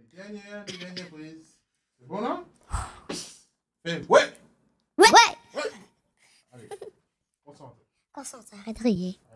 Les dernières prises. C'est bon, là? Fais ouais! Ouais! Allez, concentre. Concentre, arrête de rire.